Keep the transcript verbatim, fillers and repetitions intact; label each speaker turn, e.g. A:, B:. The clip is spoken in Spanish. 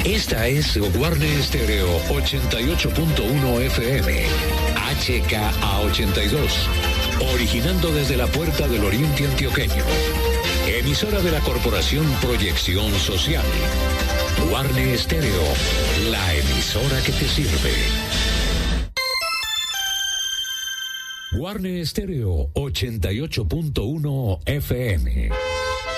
A: Esta es Guarne Estéreo ochenta y ocho punto uno F M, H K A ochenta y dos, originando desde la Puerta del Oriente Antioqueño. Emisora de la Corporación Proyección Social. Guarne Estéreo, la emisora que te sirve. Guarne Estéreo ochenta y ocho punto uno F M.